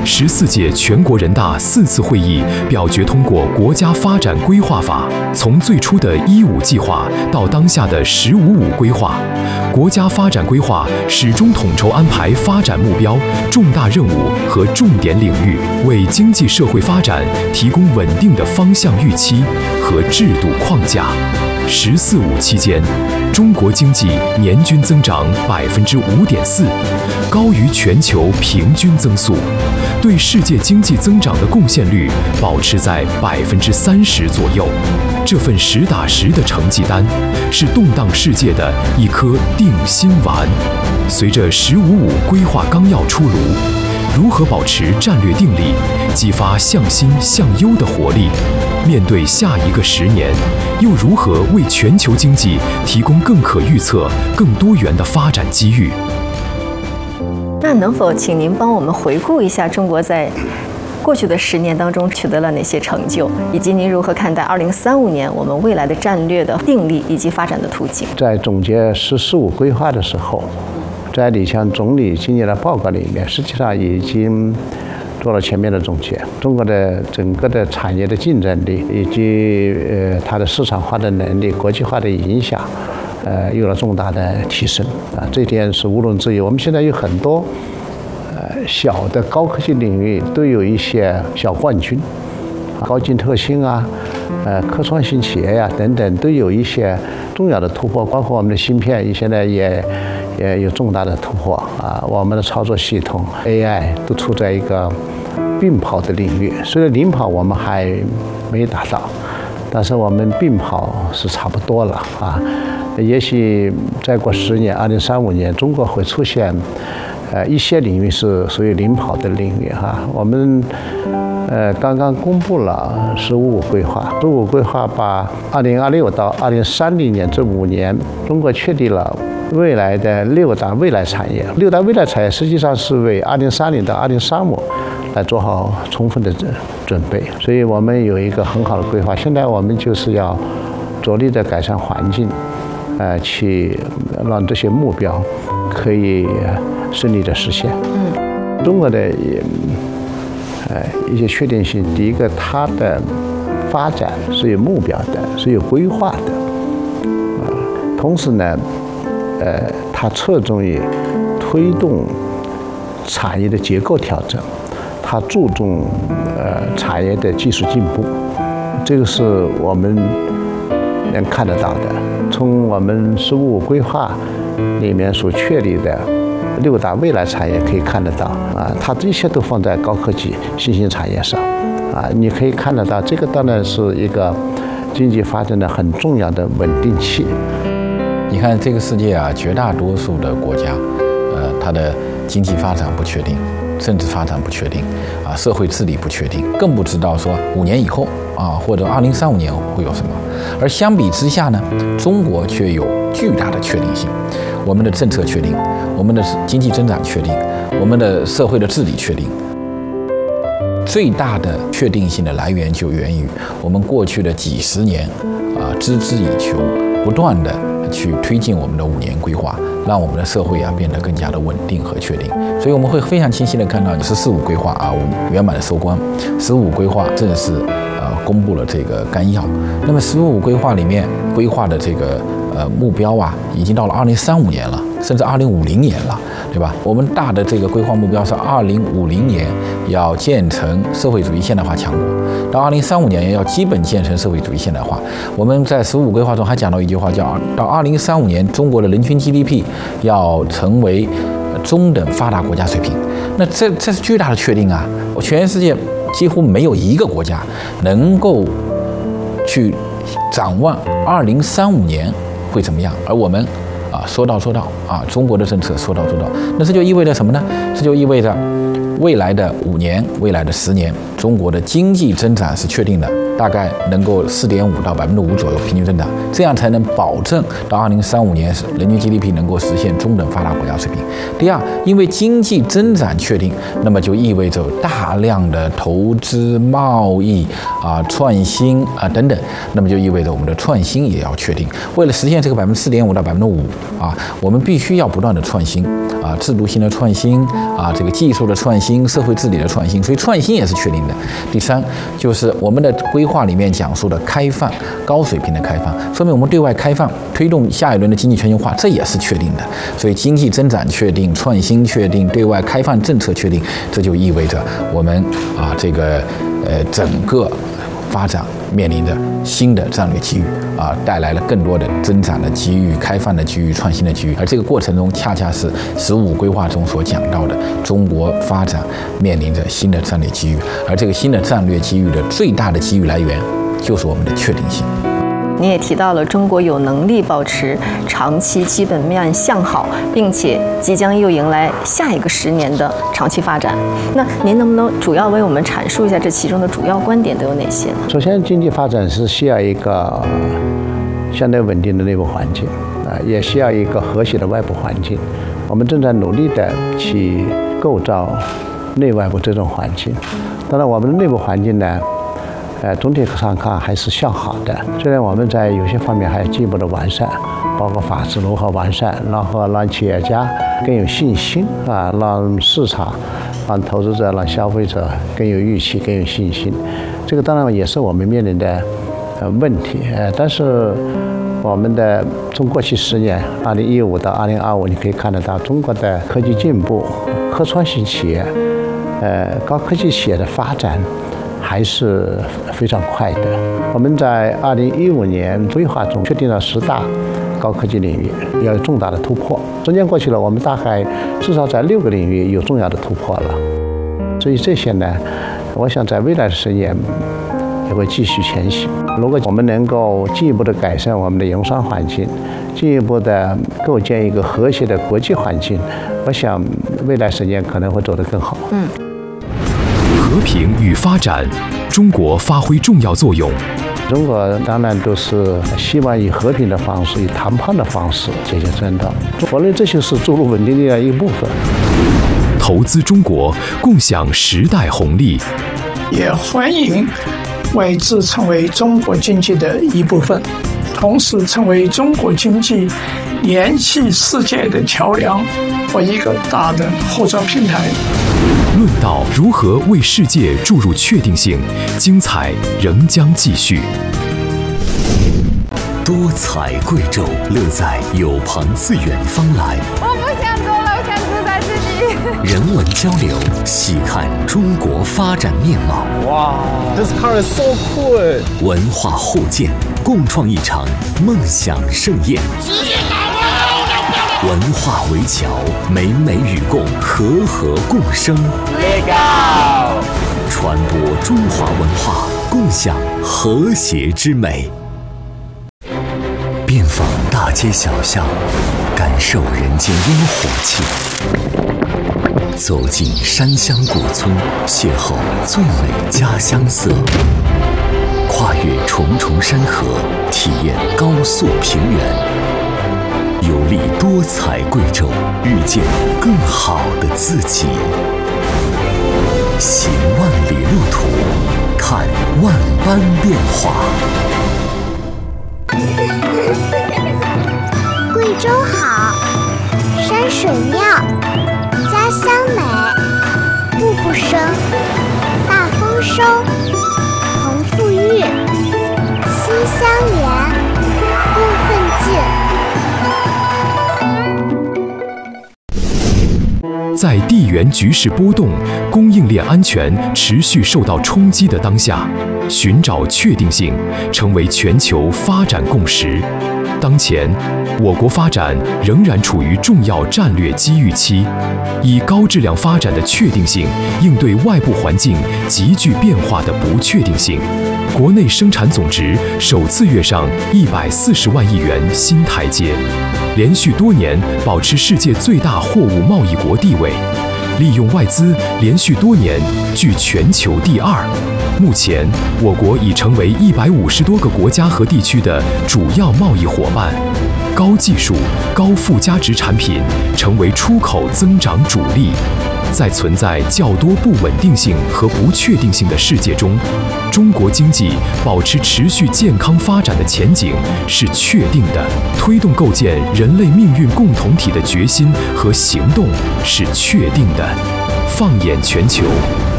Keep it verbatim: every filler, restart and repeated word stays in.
十四届全国人大四次会议表决通过《国家发展规划法》，从最初的“一五”计划到当下的“十五五”规划，国家发展规划始终统筹安排发展目标、重大任务和重点领域，为经济社会发展提供稳定的方向预期和制度框架。“十四五”期间，中国经济年均增长百分之五点四，高于全球平均增速，对世界经济增长的贡献率保持在百分之三十左右。这份实打实的成绩单，是动荡世界的一颗定心丸。随着“十五五”规划纲要出炉，如何保持战略定力，激发向新向优的活力？面对下一个十年，又如何为全球经济提供更可预测、更多元的发展机遇？ 那能否请您帮我们回顾一下中国在过去的十年当中取得了哪些成就，以及您如何看待二零三五年我们未来的战略的定力以及发展的途径？ 在总结“十四五”规划的时候，在李强总理今年的报告里面，实际上已经做了全面的总结。中国的整个的产业的竞争力以及呃它的市场化的能力、国际化的影响，呃有了重大的提升啊，这点是毋庸置疑。我们现在有很多呃小的高科技领域都有一些小冠军，高精特新啊，呃科创新企业呀、啊、等等，都有一些重要的突破，包括我们的芯片，现在也。也有重大的突破啊！我们的操作系统 A I 都处在一个并跑的领域，虽然领跑我们还没达到，但是我们并跑是差不多了啊！也许再过十年，二零三五年，中国会出现呃一些领域是属于领跑的领域哈、啊。我们呃刚刚公布了“十五五”规划，“十五五”规划把二零二六到二零三零年这五年，中国确立了未来的六大未来产业，六大未来产业实际上是为二零三零到二零三五来做好充分的准备，所以我们有一个很好的规划。现在我们就是要着力的改善环境，呃，去让这些目标可以顺利的实现。嗯，中国的呃一些确定性，第一个，它的发展是有目标的，是有规划的，啊，同时呢。呃，它侧重于推动产业的结构调整，它注重呃产业的技术进步，这个是我们能看得到的。从我们“十五五”规划里面所确立的六大未来产业可以看得到啊，它这些都放在高科技新兴产业上啊，你可以看得到，这个当然是一个经济发展的很重要的稳定器。 你看这个世界啊，绝大多数的国家，呃，它的经济发展不确定，政治发展不确定，啊，社会治理不确定，更不知道说五年以后啊，或者二零三五年会有什么。而相比之下呢，中国却有巨大的确定性，我们的政策确定，我们的经济增长确定，我们的社会的治理确定。最大的确定性的来源就源于我们过去的几十年啊，孜孜以求，不断的去推进我们的五年规划，让我们的社会啊变得更加的稳定和确定。所以我们会非常清晰的看到“十四五”规划啊，我们圆满的收官。十五规划正式呃公布了这个纲要。那么十五规划里面规划的这个呃目标啊，已经到了二零三五年了，甚至二零五零年了，对吧？我们大的这个规划目标是二零五零年要建成社会主义现代化强国，到二零三五年要基本建成社会主义现代化。我们在十五规划中还讲到一句话，叫到二零三五年中国的人均 G D P 要成为中等发达国家水平。那这这是巨大的确定啊！全世界几乎没有一个国家能够去展望二零三五年会怎么样，而我们啊说到做到啊，中国的政策说到做到。那这就意味着什么呢？这就意味着未来的五年、未来的十年，中国的经济增长是确定的， 大概能够四点五到百分之五左右平均增长，这样才能保证到二零三五年人均 G D P 能够实现中等发达国家水平。第二，因为经济增长确定，那么就意味着大量的投资、贸易啊、创新啊等等，那么就意味着我们的创新也要确定。为了实现这个百分之四点五到百分之五啊，我们必须要不断的创新啊，制度性的创新啊，这个技术的创新、社会治理的创新，所以创新也是确定的。第三，就是我们的规划里面讲述的开放、高水平的开放，说明我们对外开放，推动下一轮的经济全球化，这也是确定的。所以经济增长确定，创新确定，对外开放政策确定，这就意味着我们啊这个呃整个发展面临着新的战略机遇啊，带来了更多的增长的机遇、开放的机遇、创新的机遇。而这个过程中，恰恰是“十五”规划中所讲到的，中国发展面临着新的战略机遇，而这个新的战略机遇的最大的机遇来源，就是我们的确定性。 你也提到了中国有能力保持长期基本面向好，并且即将又迎来下一个十年的长期发展。那您能不能主要为我们阐述一下这其中的主要观点都有哪些呢？ 首先，经济发展是需要一个相对稳定的内部环境啊，也需要一个和谐的外部环境。我们正在努力的去构造内外部这种环境。当然，我们的内部环境呢，呃，总体上看还是向好的。虽然我们在有些方面还要进一步的完善，包括法治如何完善，然后让企业家更有信心啊，让市场、让投资者、让消费者更有预期、更有信心。这个当然也是我们面临的呃问题。呃，但是我们的从过去十年，二零一五到二零二五，你可以看得到中国的科技进步、科创性企业、呃高科技企业的发展还是非常快的。我们在二零一五年规划中确定了十大高科技领域要有重大的突破。中间过去了，我们大概至少在六个领域有重要的突破了。所以这些呢，我想在未来的十年也会继续前行。如果我们能够进一步的改善我们的营商环境，进一步的构建一个和谐的国际环境，我想未来十年可能会走得更好。 嗯。 和平与发展，中国发挥重要作用。 中国当然都是希望以和平的方式、以谈判的方式解决争端。我认为这就是注入稳定力的一部分。 投资中国，共享时代红利。 也欢迎外资成为中国经济的一部分，同时成为中国经济联系世界的桥梁和一个大的合作平台。 论道如何为世界注入确定性，精彩仍将继续。 多彩贵州，乐在有朋自远方来。 我不想走了，我想住在这里。 人文交流，细看中国发展面貌。 哇 ，This car is so cool！ 文化互鉴，共创一场梦想盛宴。文化围桥，美美与共，和和共生。 Legal！ 传播中华文化，共享和谐之美。遍访大街小巷，感受人间烟火气；走进山乡古村，邂逅最美家乡色；跨越重重山河，体验高速平原。游历多彩贵州，遇见更好的自己。行万里路途，看万般变化。 贵州好，山水妙，家乡美，步步生，大丰收，同富裕，心相连，共奋进。 在地缘局势波动、供应链安全持续受到冲击的当下，寻找确定性成为全球发展共识。当前，我国发展仍然处于重要战略机遇期，以高质量发展的确定性应对外部环境急剧变化的不确定性。国内生产总值首次跃上一百四十万亿元新台阶，连续多年保持世界最大货物贸易国地位，利用外资连续多年居全球第二。 目前，我国已成为一百五十多个国家和地区的主要贸易伙伴，高技术、高附加值产品成为出口增长主力。在存在较多不稳定性和不确定性的世界中，中国经济保持持续健康发展的前景是确定的，推动构建人类命运共同体的决心和行动是确定的。放眼全球，